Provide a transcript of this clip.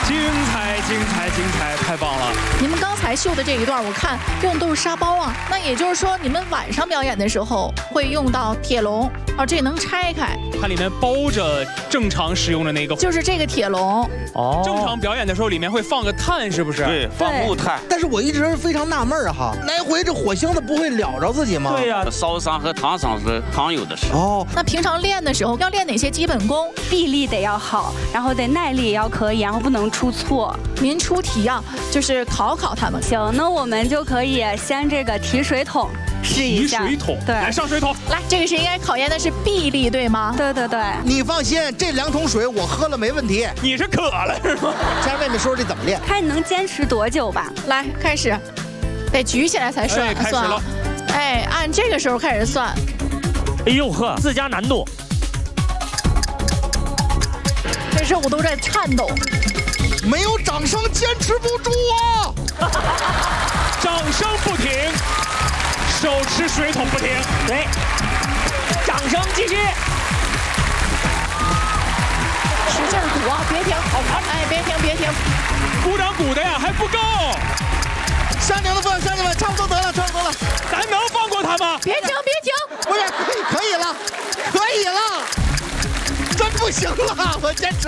精彩，太棒了！ 你们刚才秀的这一段，我看用的都是沙包啊，那也就是说你们晚上表演的时候会用到铁笼哦，这能拆开， 它里面包着正常使用的那个， 就是这个铁笼。 哦，正常表演的时候里面会放个炭，是不是？ 对，放木炭。 但是我一直非常纳闷啊哈，来回这火星子不会燎着自己吗？ 对呀，烧伤和烫伤是常有的事。 哦， 那平常练的时候要练哪些基本功？ 臂力得要好，然后得耐力也要可以，然后不能出错。 您出题啊，就是考他们。 行，那我们就可以先这个提水桶试一下。 提水桶， 对， 来上水桶。 来，这个是应该考验的是臂力，对吗？ 对对对。 你放心，这2桶水我喝了没问题。 你是渴了是吗？ 家人妹妹说说这怎么练？ 看你能坚持多久吧。 来，开始，得举起来才算。 哎，开始了。 哎，按这个时候开始算。 哎呦呵，自加难度。 这肉都在颤抖。 没有掌声坚持不住啊！ 掌声不停，手持水桶不停。 对，掌声继续。 使劲鼓啊，别停！好，哎，别停！ 鼓掌鼓的呀还不够。 山顶的朋友，乡亲们，差不多得了， 咱能放过他吗？ 别停！ 不是，可以了，真不行了，我坚持。